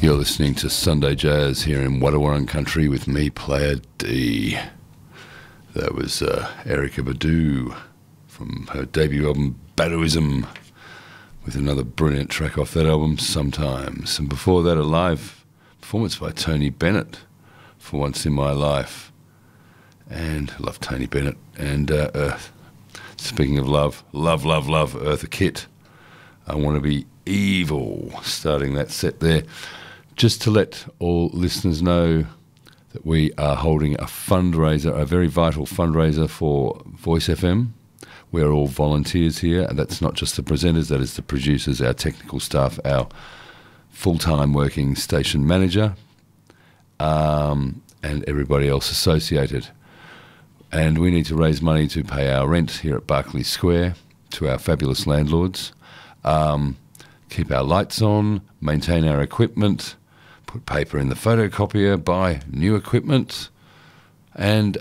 You're listening to Sunday Jazz here in Wadawurrung Country with me, Player D. That was Erykah Badu from her debut album, Baduizm, with another brilliant track off that album, Sometimes. And before that, a live performance by Tony Bennett, For Once in My Life. And I love Tony Bennett. And speaking of love, love, Eartha Kitt. I Want to Be Evil, starting that set there. Just to let all listeners know that we are holding a fundraiser, a very vital fundraiser for Voice FM. We are all volunteers here, and that's not just the presenters, that is the producers, our technical staff, our full-time working station manager, and everybody else associated. And we need to raise money to pay our rent here at Berkeley Square to our fabulous landlords, keep our lights on, maintain our equipment, put paper in the photocopier, buy new equipment, and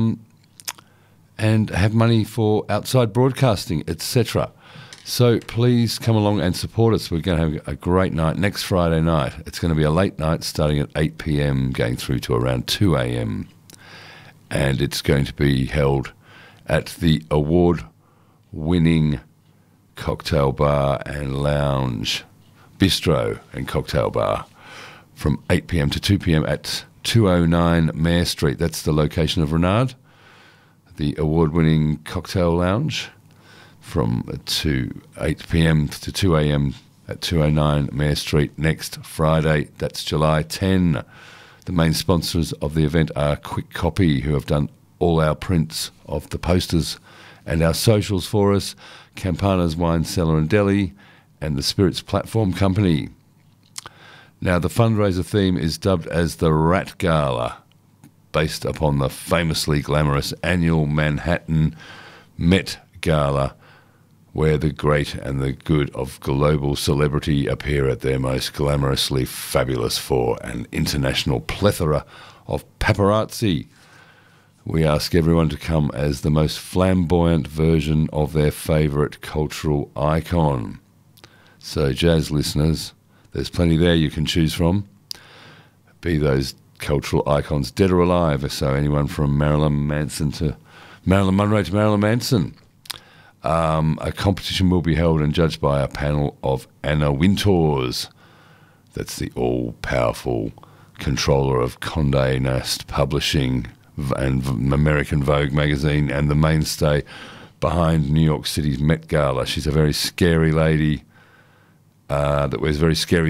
have money for outside broadcasting, etc. So please come along and support us. We're going to have a great night next Friday night. It's going to be a late night starting at 8 p.m, going through to around 2 a.m. And it's going to be held at the award-winning cocktail bar and lounge, bistro and cocktail bar, from 8 p.m. to 2 p.m. at 209 Mayor Street. That's the location of Renard, the award-winning cocktail lounge, from 8 p.m. to 2 a.m. at 209 Mayor Street next Friday. That's July 10. The main sponsors of the event are Quick Copy, who have done all our prints of the posters and our socials for us, Campana's Wine Cellar and Deli, and the Spirits Platform Company. Now, the fundraiser theme is dubbed as the Rat Gala, based upon the famously glamorous annual Manhattan Met Gala, where the great and the good of global celebrity appear at their most glamorously fabulous for an international plethora of paparazzi. We ask everyone to come as the most flamboyant version of their favourite cultural icon. So, jazz listeners, there's plenty there you can choose from. Be those cultural icons dead or alive, so anyone from Marilyn Manson to Marilyn Monroe to Marilyn Manson. A competition will be held and judged by a panel of Anna Wintours. That's the all-powerful controller of Condé Nast Publishing and American Vogue magazine, and the mainstay behind New York City's Met Gala. She's a very scary lady that wears very scary